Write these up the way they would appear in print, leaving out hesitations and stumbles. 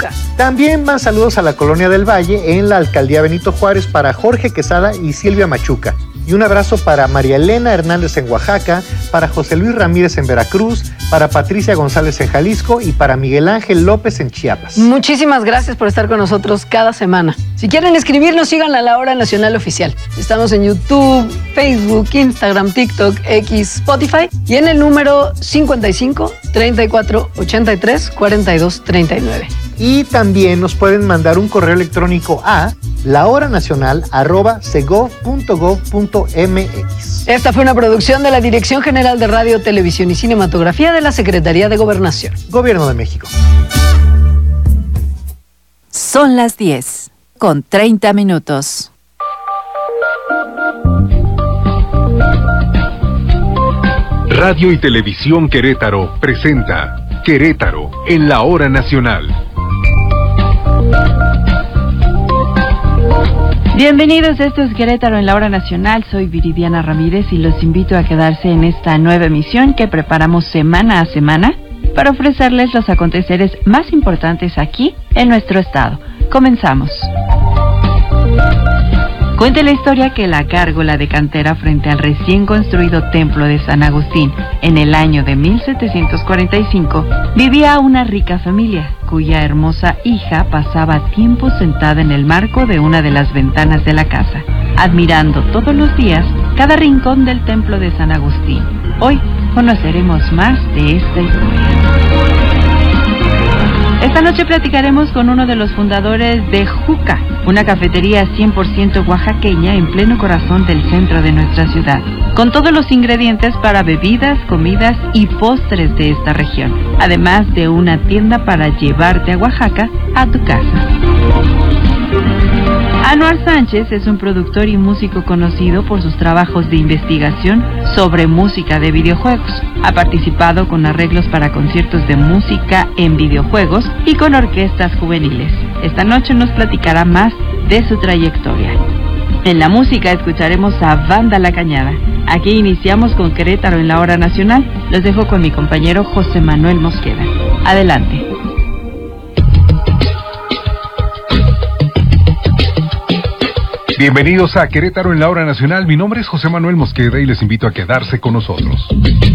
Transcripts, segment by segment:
Pachuca. También van saludos a la Colonia del Valle en la Alcaldía Benito Juárez para Jorge Quesada y Silvia Machuca. Y un abrazo para María Elena Hernández en Oaxaca, para José Luis Ramírez en Veracruz, para Patricia González en Jalisco y para Miguel Ángel López en Chiapas. Muchísimas gracias por estar con nosotros cada semana. Si quieren escribirnos, sigan a La Hora Nacional Oficial. Estamos en YouTube, Facebook, Instagram, TikTok, X, Spotify y en el número 55 34 83 42 39. Y también nos pueden mandar un correo electrónico a lahoranacional@segov.gov.mx. Esta fue una producción de la Dirección General de Radio, Televisión y Cinematografía de la Secretaría de Gobernación. Gobierno de México. Son las 10:30. Radio y Televisión Querétaro presenta Querétaro en la Hora Nacional. Bienvenidos, esto es Querétaro en la Hora Nacional. Soy Viridiana Ramírez y los invito a quedarse en esta nueva emisión que preparamos semana a semana para ofrecerles los aconteceres más importantes aquí en nuestro estado. Comenzamos. Cuenta la historia que la gárgola de cantera frente al recién construido templo de San Agustín en el año de 1745 vivía una rica familia cuya hermosa hija pasaba tiempo sentada en el marco de una de las ventanas de la casa, admirando todos los días cada rincón del templo de San Agustín. Hoy conoceremos más de esta historia. Esta noche platicaremos con uno de los fundadores de Juca, una cafetería 100% oaxaqueña en pleno corazón del centro de nuestra ciudad, con todos los ingredientes para bebidas, comidas y postres de esta región, además de una tienda para llevarte a Oaxaca a tu casa. Anuar Sánchez es un productor y músico conocido por sus trabajos de investigación sobre música de videojuegos. Ha participado con arreglos para conciertos de música en videojuegos y con orquestas juveniles. Esta noche nos platicará más de su trayectoria. En la música escucharemos a Banda La Cañada. Aquí iniciamos con Querétaro en la Hora Nacional. Los dejo con mi compañero José Manuel Mosqueda. Adelante. Bienvenidos a Querétaro en la Hora Nacional. Mi nombre es José Manuel Mosqueda y les invito a quedarse con nosotros.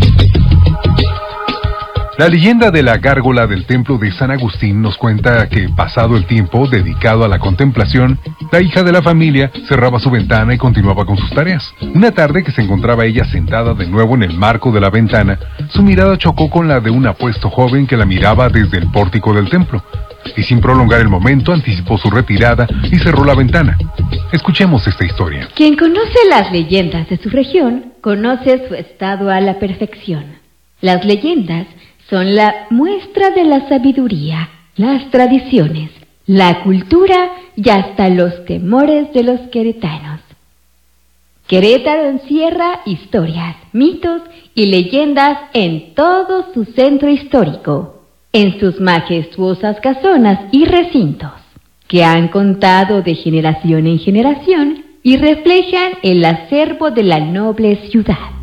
La leyenda de la gárgola del templo de San Agustín nos cuenta que, pasado el tiempo dedicado a la contemplación, la hija de la familia cerraba su ventana y continuaba con sus tareas. Una tarde que se encontraba ella sentada de nuevo en el marco de la ventana, su mirada chocó con la de un apuesto joven que la miraba desde el pórtico del templo. Y sin prolongar el momento, anticipó su retirada y cerró la ventana. Escuchemos esta historia. Quien conoce las leyendas de su región, conoce su estado a la perfección. Las leyendas son la muestra de la sabiduría, las tradiciones, la cultura y hasta los temores de los queretanos. Querétaro encierra historias, mitos y leyendas en todo su centro histórico, en sus majestuosas casonas y recintos, que han contado de generación en generación y reflejan el acervo de la noble ciudad.